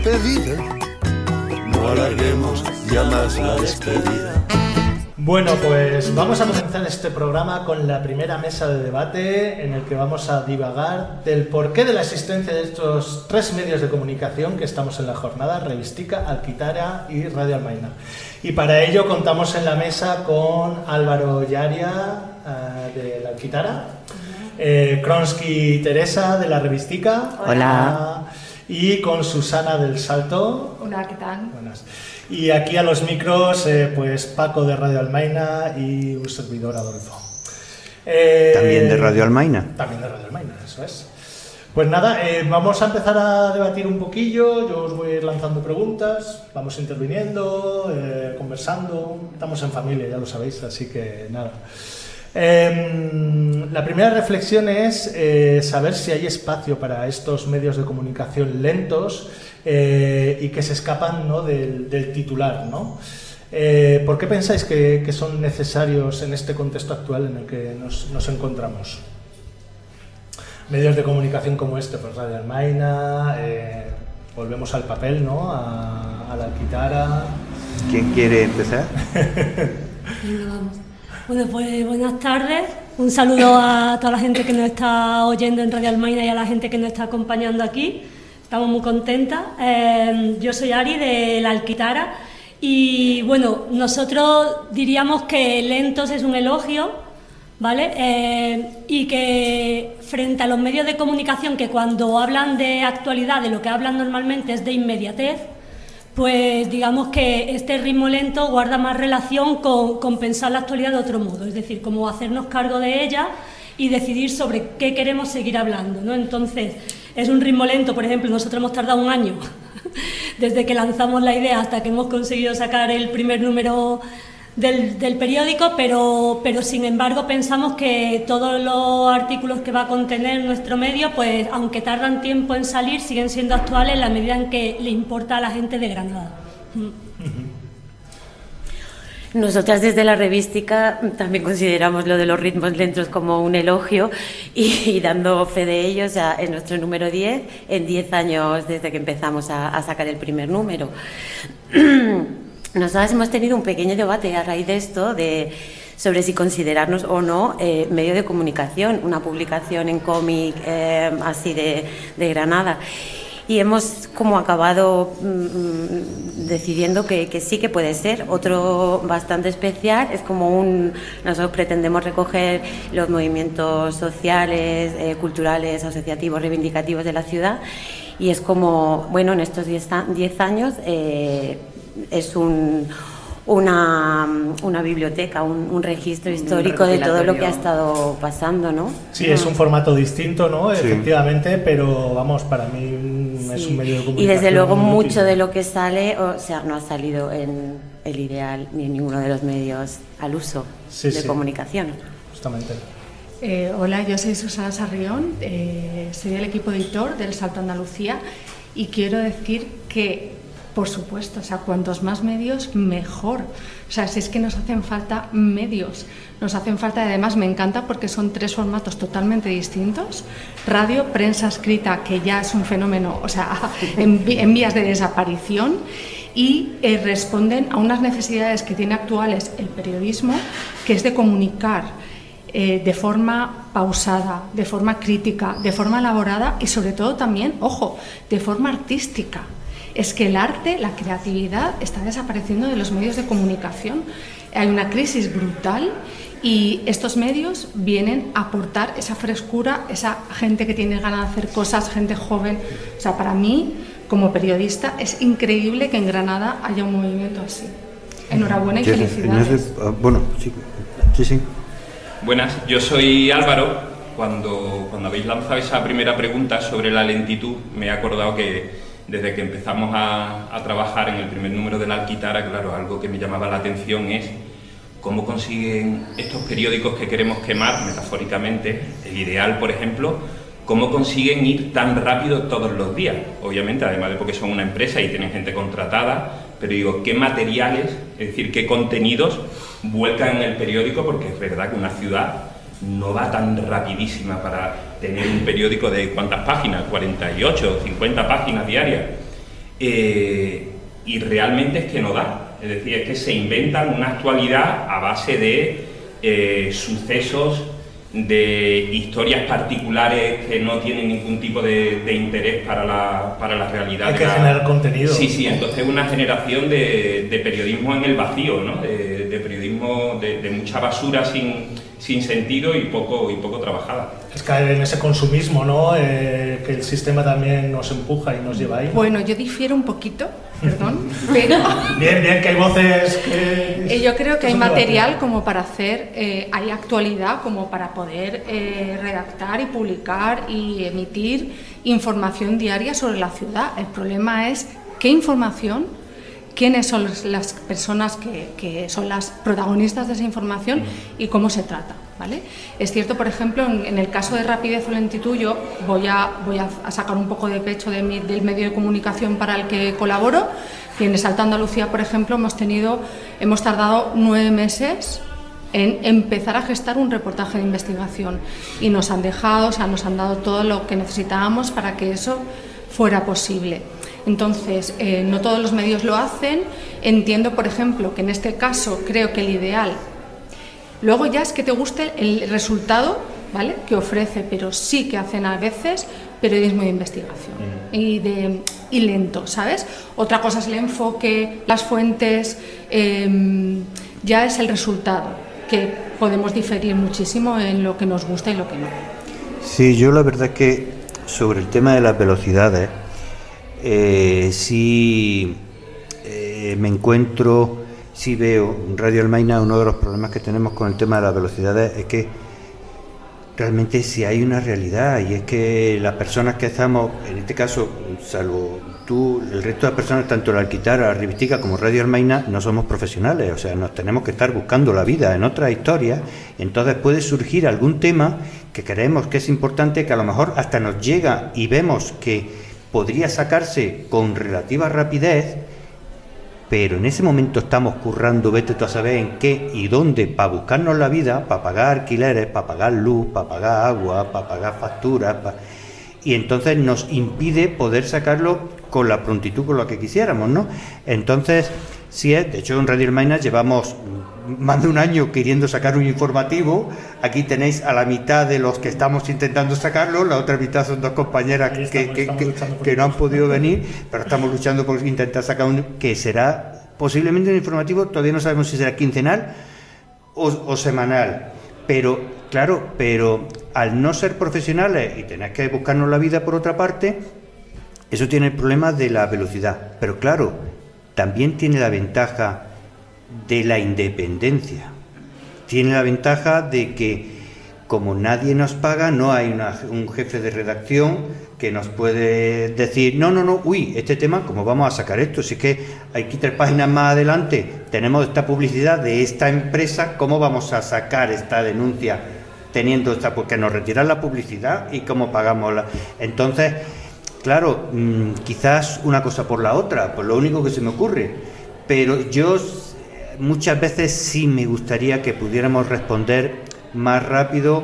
Pedida. No alarguemos ya más la despedida. Bueno, pues vamos a comenzar este programa con la primera mesa de debate en el que vamos a divagar del porqué de la existencia de estos tres medios de comunicación que estamos en la jornada: Revistica, Alquitara y Radio Almaina. Y para ello contamos en la mesa con Álvaro Llaria de la Alquitara, Kronsky Teresa de la Revistica. Hola. Y con Susana del Salto. Hola, ¿qué tal? Buenas. Y aquí a los micros, pues Paco de Radio Almaina y un servidor, Adolfo. ¿También de Radio Almaina? También de Radio Almaina, eso es. Pues nada, vamos a empezar a debatir un poquillo. Yo os voy a ir lanzando preguntas, vamos interviniendo, conversando. Estamos en familia, ya lo sabéis, así que nada. La primera reflexión es saber si hay espacio para estos medios de comunicación lentos y que se escapan, ¿no?, del titular, ¿no? ¿Por qué pensáis que son necesarios en este contexto actual en el que nos encontramos? Medios de comunicación como este, pues Radio Almaina, volvemos al papel, ¿no?, a la Alquitara. ¿Quién quiere empezar? Venga, vamos. Bueno, pues buenas tardes. Un saludo a toda la gente que nos está oyendo en Radio Almaina y a la gente que nos está acompañando aquí. Estamos muy contentas. Yo soy Ari de la Alquitara y bueno, nosotros diríamos que lentos es un elogio, ¿vale? Y que frente a los medios de comunicación que cuando hablan de actualidad, de lo que hablan normalmente es de inmediatez, pues digamos que este ritmo lento guarda más relación con pensar la actualidad de otro modo, es decir, como hacernos cargo de ella y decidir sobre qué queremos seguir hablando, ¿no? Entonces, es un ritmo lento. Por ejemplo, nosotros hemos tardado un año desde que lanzamos la idea hasta que hemos conseguido sacar el primer número del periódico, pero sin embargo pensamos que todos los artículos que va a contener nuestro medio, pues aunque tardan tiempo en salir, siguen siendo actuales en la medida en que le importa a la gente de Granada. Nosotras desde la Revistica también consideramos lo de los ritmos lentos como un elogio y dando fe de ello, o sea, es nuestro número 10, en 10 años desde que empezamos a sacar el primer número. Nosotras hemos tenido un pequeño debate a raíz de esto, sobre si considerarnos o no medio de comunicación, una publicación en cómic así de Granada. Y hemos como acabado decidiendo que sí que puede ser. Otro bastante especial es como nosotros pretendemos recoger los movimientos sociales, culturales, asociativos, reivindicativos de la ciudad, y es como, bueno, en estos 10 años es una biblioteca, un registro histórico de todo lo que ha estado pasando, ¿no? Sí, es un formato distinto, ¿no? Sí. Efectivamente, pero vamos, para mí es un medio de comunicación. Y desde luego mucho de lo que sale, o sea, no ha salido en El Ideal ni en ninguno de los medios al uso de comunicación. Justamente. Hola, yo soy Susana Sarrión, soy del equipo editor del Salto Andalucía y quiero decir que, por supuesto, o sea, cuantos más medios, mejor. O sea, si es que nos hacen falta medios, nos hacen falta, y además me encanta porque son tres formatos totalmente distintos: radio, prensa escrita, que ya es un fenómeno, o sea, en vías de desaparición, y responden a unas necesidades que tiene actuales el periodismo, que es de comunicar de forma pausada, de forma crítica, de forma elaborada y sobre todo también, ojo, de forma artística. Es que el arte, la creatividad está desapareciendo de los medios de comunicación. Hay una crisis brutal y estos medios vienen a aportar esa frescura, esa gente que tiene ganas de hacer cosas, gente joven. O sea, para mí, como periodista, es increíble que en Granada haya un movimiento así. Enhorabuena y felicidades. Bueno, sí. Buenas, yo soy Álvaro. Cuando habéis lanzado esa primera pregunta sobre la lentitud, me he acordado que desde que empezamos a trabajar en el primer número de la Alquitara, claro, algo que me llamaba la atención es cómo consiguen estos periódicos que queremos quemar, metafóricamente, El Ideal, por ejemplo, cómo consiguen ir tan rápido todos los días. Obviamente, además de porque son una empresa y tienen gente contratada, pero digo, ¿qué materiales, es decir, qué contenidos vuelcan en el periódico? Porque es verdad que una ciudad no va tan rapidísima para tener un periódico de ¿cuántas páginas? 48 o 50 páginas diarias. y realmente es que no da. Es decir, es que se inventan una actualidad a base de sucesos, de historias particulares que no tienen ningún tipo de interés para la realidad. Hay que generar contenido. Sí, entonces una generación de periodismo en el vacío, ¿no? De periodismo de mucha basura sin sentido y poco trabajada. Es caer en ese consumismo, ¿no? Que el sistema también nos empuja y nos lleva ahí. Bueno, yo difiero un poquito, perdón, pero... Bien, que hay voces que... Yo creo que hay material como para hacer, hay actualidad como para poder redactar y publicar y emitir información diaria sobre la ciudad. El problema es qué información, quiénes son las personas que son las protagonistas de esa información y cómo se trata, ¿vale? Es cierto, por ejemplo, en el caso de Rapidez o Lentitud, yo voy a sacar un poco de pecho del medio de comunicación para el que colaboro, y en el Salto Andalucía, por ejemplo, hemos tardado 9 meses en empezar a gestar un reportaje de investigación y nos han dado todo lo que necesitábamos para que eso fuera posible. Entonces, no todos los medios lo hacen. Entiendo, por ejemplo, que en este caso creo que el ideal, luego ya es que te guste el resultado, ¿vale?, que ofrece, pero sí que hacen a veces periodismo de investigación y lento, ¿sabes? Otra cosa es el enfoque, las fuentes, ya es el resultado, que podemos diferir muchísimo en lo que nos gusta y lo que no. Sí, yo la verdad es que sobre el tema de las velocidades, sí veo en Radio Almaina uno de los problemas que tenemos con el tema de las velocidades es que realmente sí hay una realidad, y es que las personas que estamos, en este caso, salvo tú, el resto de las personas, tanto la Alquitara, la Revistica como Radio Almaina, no somos profesionales, o sea, nos tenemos que estar buscando la vida en otras historias, y entonces puede surgir algún tema que creemos que es importante, que a lo mejor hasta nos llega y vemos que podría sacarse con relativa rapidez, pero en ese momento estamos currando, vete tú a saber en qué y dónde, para buscarnos la vida, para pagar alquileres, para pagar luz, para pagar agua, para pagar facturas, y entonces nos impide poder sacarlo con la prontitud con la que quisiéramos, ¿no? Entonces, sí es, de hecho en Radio Almaina llevamos más de un año queriendo sacar un informativo. Aquí tenéis a la mitad de los que estamos intentando sacarlo, la otra mitad son dos compañeras que no han podido venir, pero estamos luchando por intentar sacar uno que será posiblemente un informativo, todavía no sabemos si será quincenal o semanal, pero claro, al no ser profesionales y tener que buscarnos la vida por otra parte, eso tiene el problema de la velocidad, pero claro, también tiene la ventaja de la independencia, tiene la ventaja de que como nadie nos paga, no hay un jefe de redacción que nos puede decir no, este tema, ¿cómo vamos a sacar esto? Si es que aquí 3 páginas más adelante tenemos esta publicidad de esta empresa, ¿cómo vamos a sacar esta denuncia teniendo esta? Porque nos retiran la publicidad y cómo pagamos la... Entonces, claro, quizás una cosa por la otra, pues lo único que se me ocurre, pero yo muchas veces sí me gustaría que pudiéramos responder más rápido,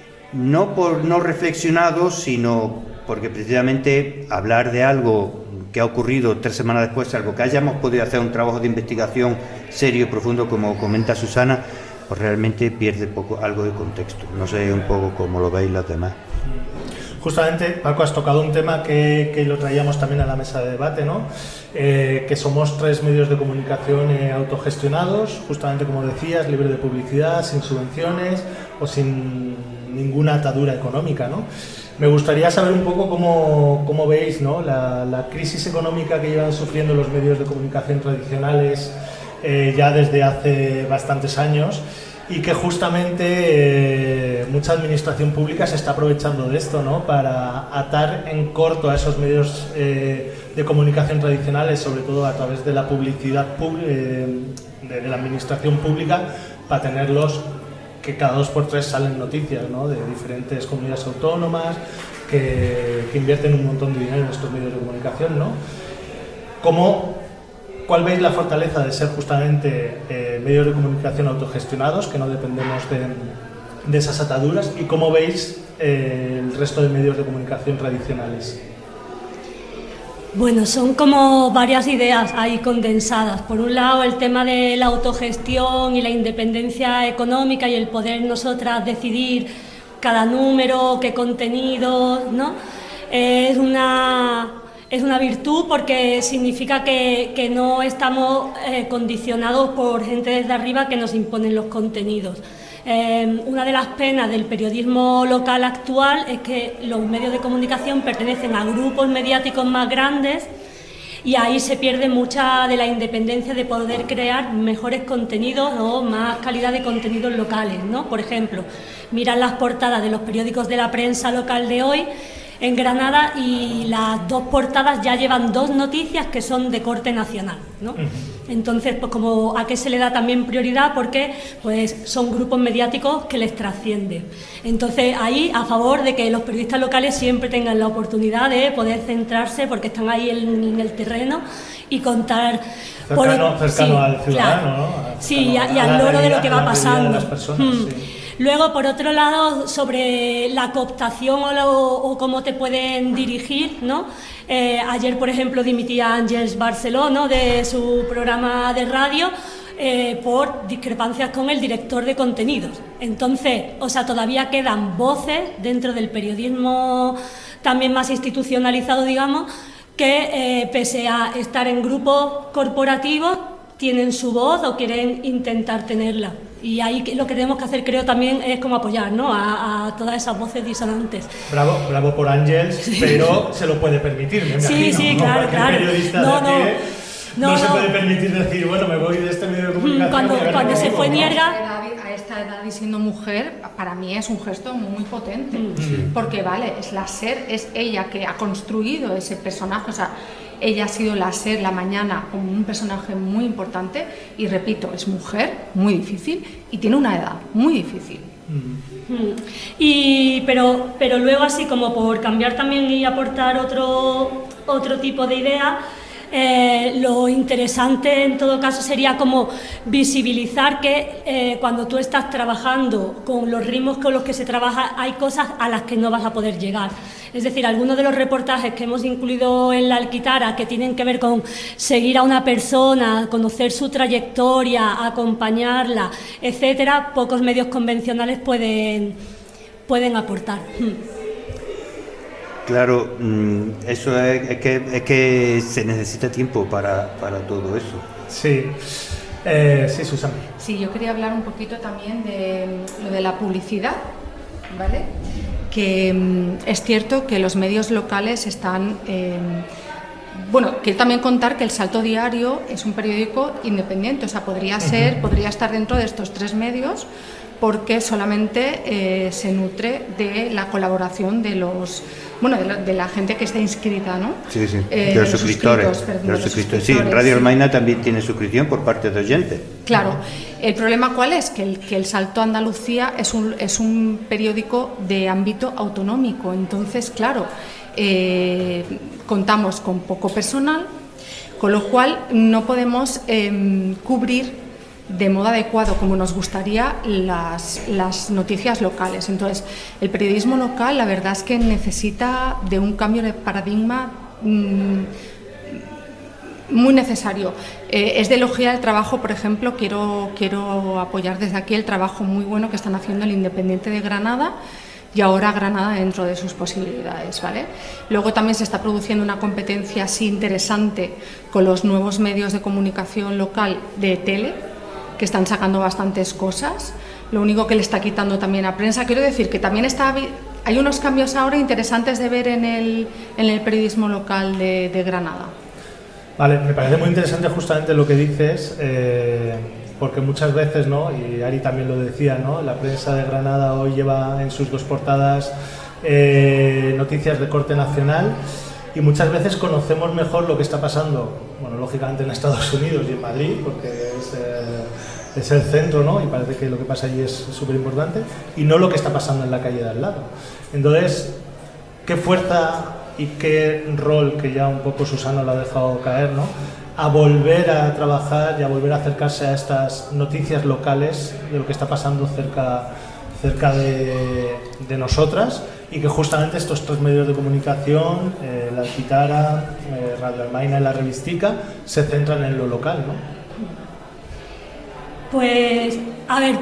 no por no reflexionado, sino porque precisamente hablar de algo que ha ocurrido 3 semanas después, algo que hayamos podido hacer un trabajo de investigación serio y profundo, como comenta Susana, pues realmente pierde algo de contexto. No sé un poco cómo lo veis las demás. Justamente, Paco, has tocado un tema que lo traíamos también a la mesa de debate, ¿no? Que somos 3 medios de comunicación autogestionados, justamente como decías, libre de publicidad, sin subvenciones o sin ninguna atadura económica, ¿no? Me gustaría saber un poco cómo veis, ¿no?, la crisis económica que llevan sufriendo los medios de comunicación tradicionales ya desde hace bastantes años, y que justamente mucha administración pública se está aprovechando de esto, ¿no?, para atar en corto a esos medios de comunicación tradicionales, sobre todo a través de la publicidad de la administración pública, para tenerlos que cada 2 por 3 salen noticias, ¿no?, de diferentes comunidades autónomas que invierten un montón de dinero en estos medios de comunicación, ¿no? ¿Cuál veis la fortaleza de ser justamente medios de comunicación autogestionados, que no dependemos de esas ataduras? ¿Y cómo veis el resto de medios de comunicación tradicionales? Bueno, son como varias ideas ahí condensadas. Por un lado, el tema de la autogestión y la independencia económica y el poder nosotras decidir cada número, qué contenido, ¿no? Es una virtud porque significa que no estamos condicionados por gente desde arriba que nos imponen los contenidos. Una de las penas del periodismo local actual es que los medios de comunicación pertenecen a grupos mediáticos más grandes y ahí se pierde mucha de la independencia de poder crear mejores contenidos o más calidad de contenidos locales, ¿no? Por ejemplo, miran las portadas de los periódicos de la prensa local de hoy en Granada y las dos portadas ya llevan 2 noticias que son de corte nacional, ¿no? Entonces, pues como a qué se le da también prioridad, porque pues son grupos mediáticos que les trascienden. Entonces, ahí a favor de que los periodistas locales siempre tengan la oportunidad de poder centrarse, porque están ahí en el terreno y contar cercano sí, al ciudadano, claro, ¿no? Sí, y al loro de lo que va pasando. De las personas, sí. Luego, por otro lado, sobre la cooptación o cómo te pueden dirigir, ¿no? Ayer, por ejemplo, dimitía Àngels Barceló, ¿no?, de su programa de radio por discrepancias con el director de contenidos. Entonces, o sea, todavía quedan voces dentro del periodismo también más institucionalizado, digamos, que pese a estar en grupos corporativos, tienen su voz o quieren intentar tenerla. Y ahí lo que tenemos que hacer, creo, también es como apoyar, ¿no?, a todas esas voces disonantes. Bravo por Àngels, pero se lo puede permitir, me imagino. Sí, claro, claro. Periodista no se puede permitir decir, bueno, me voy de este medio de comunicación. Cuando se fue Nierga... A esta edad y siendo mujer, para mí es un gesto muy potente. Porque, vale, es la SER, es ella que ha construido ese personaje, o sea, ella ha sido la SER, la mañana, como un personaje muy importante y, repito, es mujer, muy difícil, y tiene una edad muy difícil. Pero luego, así como por cambiar también y aportar otro tipo de idea, lo interesante en todo caso sería como visibilizar que cuando tú estás trabajando con los ritmos con los que se trabaja, hay cosas a las que no vas a poder llegar. Es decir, algunos de los reportajes que hemos incluido en la Alquitara, que tienen que ver con seguir a una persona, conocer su trayectoria, acompañarla, etcétera, pocos medios convencionales pueden aportar. Claro, eso es que se necesita tiempo para todo eso. Sí. Sí, Susana. Sí, yo quería hablar un poquito también de lo de la publicidad, ¿vale? Que es cierto que los medios locales están... quiero también contar que El Salto Diario es un periódico independiente, o sea, podría estar dentro de estos 3 medios, porque solamente se nutre de la colaboración de los... de la gente que está inscrita, ¿no? Sí, de los suscriptores. Sí, Radio Almaina también tiene suscripción por parte de oyentes. Claro. El problema, ¿cuál es? Que el Salto Andalucía es un periódico de ámbito autonómico. Entonces, claro, contamos con poco personal, con lo cual no podemos cubrir de modo adecuado, como nos gustaría, las noticias locales. Entonces, el periodismo local, la verdad es que necesita de un cambio de paradigma muy necesario. Es de elogiar el trabajo, por ejemplo, quiero apoyar desde aquí el trabajo muy bueno que están haciendo el Independiente de Granada, y ahora Granada dentro de sus posibilidades, ¿vale? Luego también se está produciendo una competencia así interesante con los nuevos medios de comunicación local de tele, que están sacando bastantes cosas, lo único que le está quitando también a prensa. Quiero decir que también hay unos cambios ahora interesantes de ver en el periodismo local de Granada. Vale, me parece muy interesante justamente lo que dices, porque muchas veces, ¿no?, y Ari también lo decía, ¿no?, la prensa de Granada hoy lleva en sus 2 portadas noticias de corte nacional, y muchas veces conocemos mejor lo que está pasando, bueno, lógicamente en Estados Unidos y en Madrid, porque es el centro, ¿no?, y parece que lo que pasa allí es súper importante, y no lo que está pasando en la calle de al lado. Entonces, ¿qué fuerza y qué rol, que ya un poco Susana lo ha dejado caer, ¿no?, a volver a trabajar y a volver a acercarse a estas noticias locales de lo que está pasando cerca de nosotras y que justamente estos 3 medios de comunicación, la Alquitara, Radio Almaina y la Revistica, se centran en lo local, ¿no? Pues, a ver,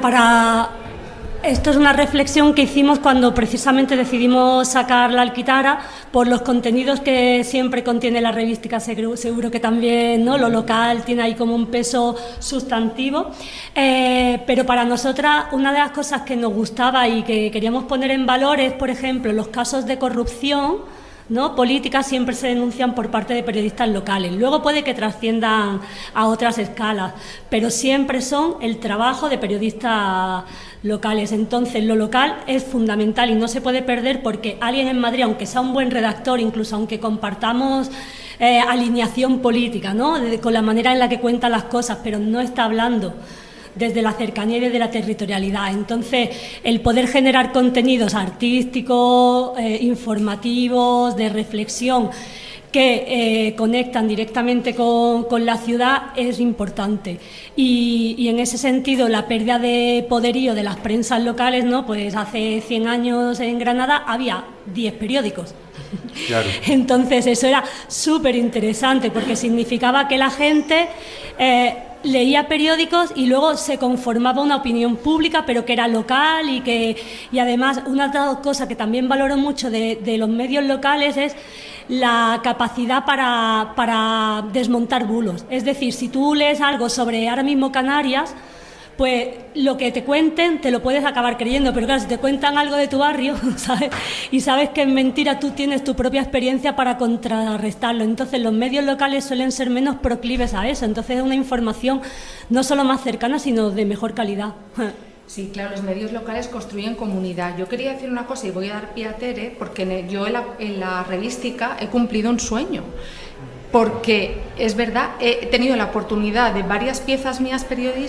esto es una reflexión que hicimos cuando precisamente decidimos sacar la Alquitara, por los contenidos que siempre contiene la Revistica, seguro que también, ¿no? Lo local tiene ahí como un peso sustantivo, pero para nosotras una de las cosas que nos gustaba y que queríamos poner en valor es, por ejemplo, los casos de corrupción, ¿no? Políticas siempre se denuncian por parte de periodistas locales. Luego puede que trasciendan a otras escalas, pero siempre son el trabajo de periodistas locales. Entonces, lo local es fundamental y no se puede perder, porque alguien en Madrid, aunque sea un buen redactor, incluso aunque compartamos alineación política, ¿no? Con la manera en la que cuenta las cosas, pero no está hablando desde la cercanía y desde la territorialidad. Entonces, el poder generar contenidos artísticos, informativos, de reflexión, que conectan directamente con la ciudad es importante. Y en ese sentido, la pérdida de poderío de las prensas locales, ¿no? Pues hace 100 años en Granada había 10 periódicos. Claro. Entonces, eso era súper interesante, porque significaba que la gente leía periódicos y luego se conformaba una opinión pública, pero que era local y además una cosa que también valoro mucho de los medios locales es la capacidad para desmontar bulos. Es decir, si tú lees algo sobre ahora mismo Canarias, pues lo que te cuenten te lo puedes acabar creyendo, pero claro, si te cuentan algo de tu barrio, ¿sabes? Y sabes que es mentira, tú tienes tu propia experiencia para contrarrestarlo. Entonces los medios locales suelen ser menos proclives a eso, entonces es una información no solo más cercana, sino de mejor calidad. Sí, claro, los medios locales construyen comunidad. Yo quería decir una cosa y voy a dar pie a Tere, porque yo en la Revistica he cumplido un sueño. Porque es verdad, he tenido la oportunidad de varias piezas mías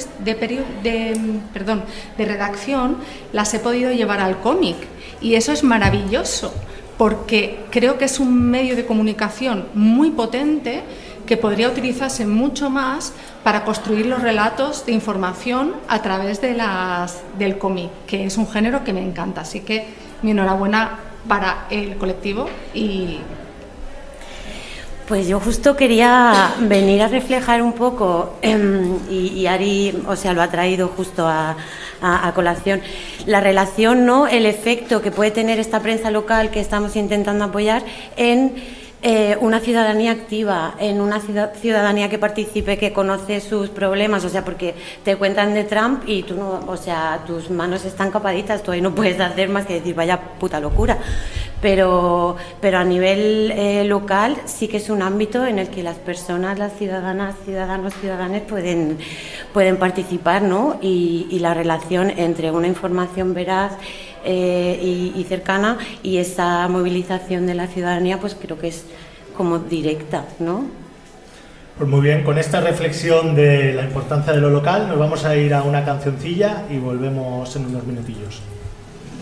de redacción, las he podido llevar al cómic, y eso es maravilloso, porque creo que es un medio de comunicación muy potente que podría utilizarse mucho más para construir los relatos de información a través del cómic, que es un género que me encanta. Así que mi enhorabuena para el colectivo. Y pues yo justo quería venir a reflejar un poco, y Ari, o sea, lo ha traído justo a colación, la relación, ¿no? El efecto que puede tener esta prensa local que estamos intentando apoyar en una ciudadanía activa, en una ciudadanía que participe, que conoce sus problemas, o sea, porque te cuentan de Trump y tú no, o sea, tus manos están capaditas, tú ahí no puedes hacer más que decir vaya puta locura, pero a nivel local sí que es un ámbito en el que las personas, las ciudadanas, ciudadanos, ciudadanas pueden participar, ¿no? Y la relación entre una información veraz y cercana y esa movilización de la ciudadanía, pues creo que es como directa, ¿no? Pues muy bien, con esta reflexión de la importancia de lo local nos vamos a ir a una cancioncilla y volvemos en unos minutillos.